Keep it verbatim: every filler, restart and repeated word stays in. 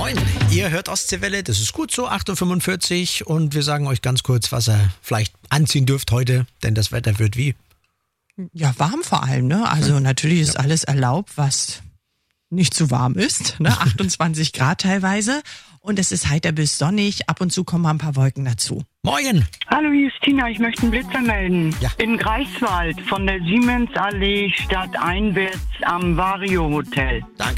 Moin, ihr hört Ostseewelle, das ist gut so, acht Uhr fünfundvierzig und wir sagen euch ganz kurz, was ihr vielleicht anziehen dürft heute, denn das Wetter wird wie? Ja, warm vor allem, ne? Also natürlich ist Ja. alles erlaubt, was nicht zu warm ist, ne? achtundzwanzig Grad teilweise und es ist heiter bis sonnig, ab und zu kommen mal ein paar Wolken dazu. Moin! Hallo, hier ist Tina. Ich möchte einen Blitzer melden. Ja. In Greifswald von der Siemens-Allee stadteinwärts am Vario Hotel. Danke.